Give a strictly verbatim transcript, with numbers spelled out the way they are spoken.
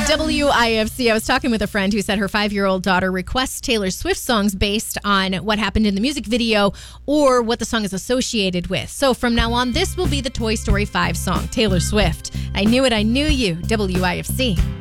W I F C. I was talking with a friend who said her five-year-old daughter requests Taylor Swift songs based on what happened in the music video or what the song is associated with. So from now on, this will be the Toy Story five song, Taylor Swift. I Knew It, I Knew You, W I F C.